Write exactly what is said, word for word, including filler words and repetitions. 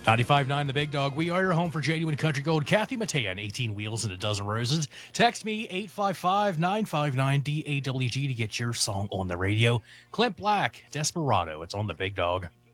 ninety-five point nine The Big Dog. We are your home for genuine country gold. Kathy Mattea, eighteen wheels and a dozen roses. Text me eight five five, nine five nine, D A W G to get your song on the radio. Clint Black, Desperado. It's on The Big Dog.